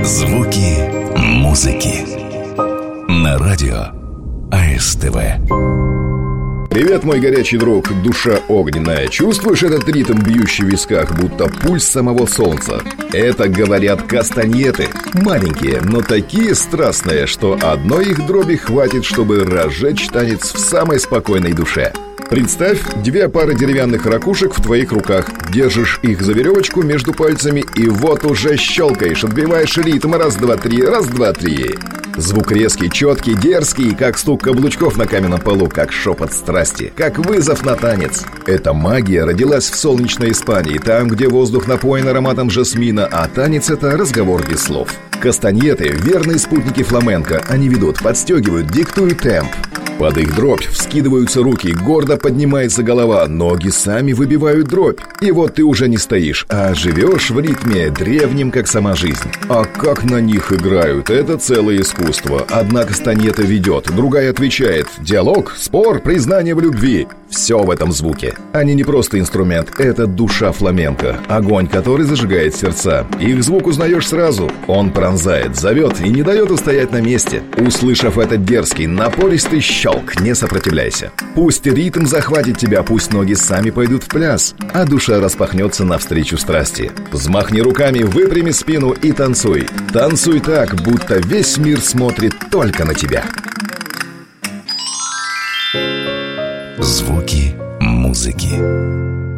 Звуки музыки на радио АСТВ. Привет, мой горячий друг, душа огненная. Чувствуешь этот ритм, бьющий в висках, будто пульс самого солнца? Это, говорят, кастаньеты. Маленькие, но такие страстные, что одной их дроби хватит, чтобы разжечь танец в самой спокойной душе. Представь, две пары деревянных ракушек в твоих руках. Держишь их за веревочку между пальцами и вот уже щелкаешь, отбиваешь ритм. Раз, два, три, раз, два, три. Звук резкий, четкий, дерзкий, как стук каблучков на каменном полу, как шепот страсти, как вызов на танец. Эта магия родилась в солнечной Испании, там, где воздух напоен ароматом жасмина, а танец — это разговор без слов. Кастаньеты — верные спутники фламенко. Они ведут, подстегивают, диктуют темп. Под их дробь вскидываются руки, гордо поднимается голова, ноги сами выбивают дробь. И вот ты уже не стоишь, а живешь в ритме, древнем, как сама жизнь. А как на них играют, это целое искусство. Одна кастаньета ведет, другая отвечает. Диалог, спор, признание в любви. Все в этом звуке. Они не просто инструмент, это душа фламенко. Огонь, который зажигает сердца. Их звук узнаешь сразу. Он пронзает, зовет и не дает устоять на месте. Услышав этот дерзкий, напористый щелк, не сопротивляйся. Пусть ритм захватит тебя, пусть ноги сами пойдут в пляс, а душа распахнется навстречу страсти. Взмахни руками, выпрями спину и танцуй. Танцуй так, будто весь мир смотрит только на тебя. Звуки музыки.